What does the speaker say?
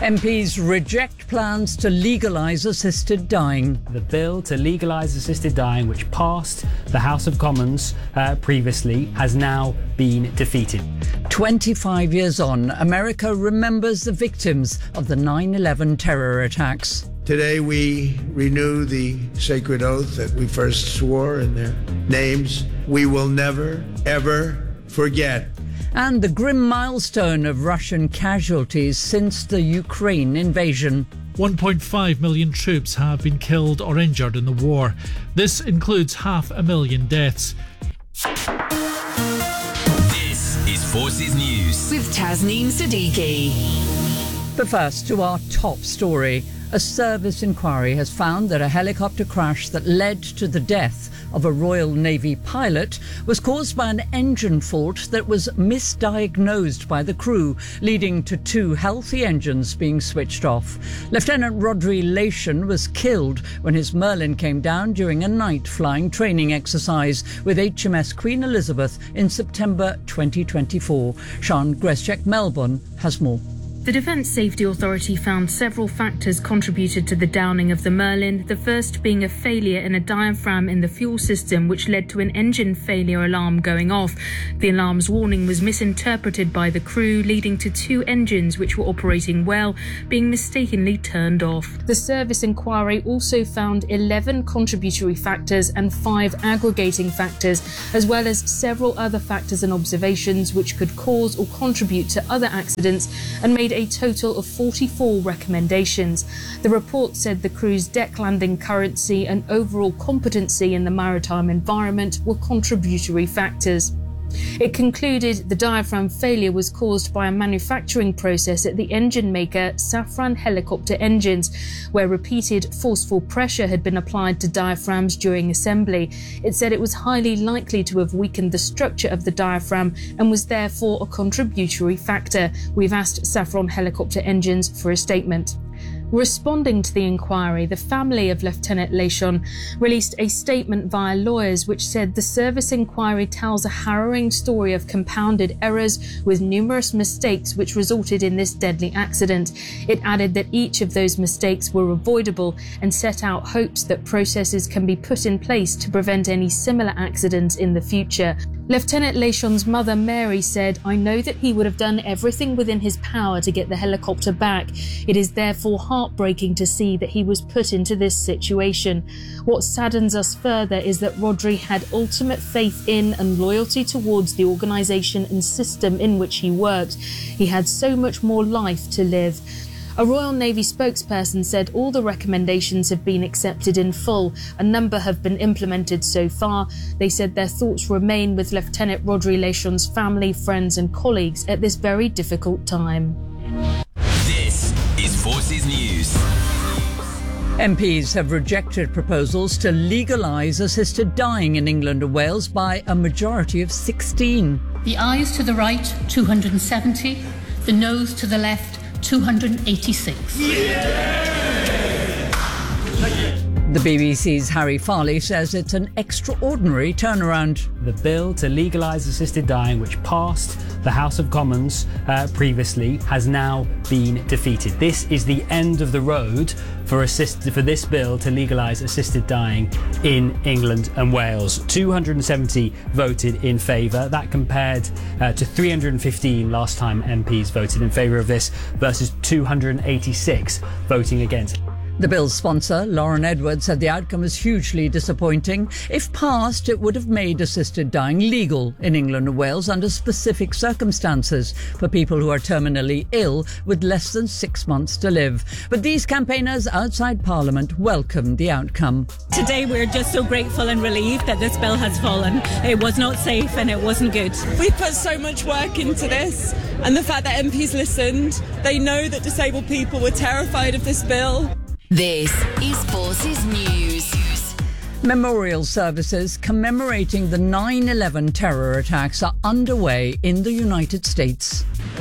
MPs reject plans to legalise assisted dying. The bill to legalise assisted dying, which passed the House of Commons previously, has now been defeated. 25 years on, America remembers the victims of the 9/11 terror attacks. Today we renew the sacred oath that we first swore in their names. We will never, ever forget. And the grim milestone of Russian casualties since the Ukraine invasion. 1.5 million troops have been killed or injured in the war. This includes 500,000 deaths. This is Forces News with Tasneem Siddiqui. But first, to our top story. A service inquiry has found that a helicopter crash that led to the death of a Royal Navy pilot was caused by an engine fault that was misdiagnosed by the crew, leading to 2 healthy engines being switched off. Lieutenant Rodri Lation was killed when his Merlin came down during a night flying training exercise with HMS Queen Elizabeth in September 2024. Sian Greschek, Melbourne, has more. The Defence Safety Authority found several factors contributed to the downing of the Merlin, the first being a failure in a diaphragm in the fuel system which led to an engine failure alarm going off. The alarm's warning was misinterpreted by the crew, leading to 2 engines which were operating well being mistakenly turned off. The service inquiry also found 11 contributory factors and 5 aggregating factors, as well as several other factors and observations which could cause or contribute to other accidents, and made a total of 44 recommendations. The report said the crew's deck landing currency and overall competency in the maritime environment were contributory factors. It concluded the diaphragm failure was caused by a manufacturing process at the engine maker Safran Helicopter Engines, where repeated forceful pressure had been applied to diaphragms during assembly. It said it was highly likely to have weakened the structure of the diaphragm and was therefore a contributory factor. We've asked Safran Helicopter Engines for a statement. Responding to the inquiry, the family of Lieutenant Lation released a statement via lawyers which said the service inquiry tells a harrowing story of compounded errors with numerous mistakes which resulted in this deadly accident. It added that each of those mistakes were avoidable and set out hopes that processes can be put in place to prevent any similar accidents in the future. Lieutenant Lation's mother, Mary, said, "I know that he would have done everything within his power to get the helicopter back. It is therefore heartbreaking to see that he was put into this situation. What saddens us further is that Rodri had ultimate faith in and loyalty towards the organisation and system in which he worked. He had so much more life to live." A Royal Navy spokesperson said all the recommendations have been accepted in full. A number have been implemented so far. They said their thoughts remain with Lieutenant Rodri Lation's family, friends and colleagues at this very difficult time. This is Forces News. MPs have rejected proposals to legalise assisted dying in England and Wales by a majority of 16. The ayes to the right, 270. The noes to the left, 286. The BBC's Harry Farley says it's an extraordinary turnaround. The bill to legalise assisted dying, which passed the House of Commons previously, has now been defeated. This is the end of the road for this bill to legalise assisted dying in England and Wales. 270 voted in favour. That compared to 315 last time MPs voted in favour of this versus 286 voting against. The bill's sponsor, Lauren Edwards, said the outcome is hugely disappointing. If passed, it would have made assisted dying legal in England and Wales under specific circumstances for people who are terminally ill with less than 6 months to live. But these campaigners outside Parliament welcomed the outcome. Today we're just so grateful and relieved that this bill has fallen. It was not safe and it wasn't good. We put so much work into this, and the fact that MPs listened, they know that disabled people were terrified of this bill. This is Forces News. Memorial services commemorating the 9/11 terror attacks are underway in the United States.